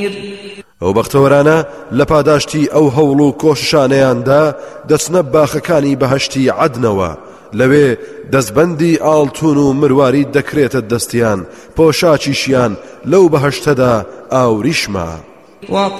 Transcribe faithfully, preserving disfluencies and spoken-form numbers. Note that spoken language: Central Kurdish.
ئەو بەختەوەرانە لە پاداشتی ئەو هەوڵ و کۆششانەیاندا دەچنە باخەکانی بەهەشتی عەدنەوە، لەوێ دەستبەندی ئاڵتون و مرواری دەکرێتە دەستیان، پۆشاچیشیان لەو بەهەشتەدا ئاوریشمە.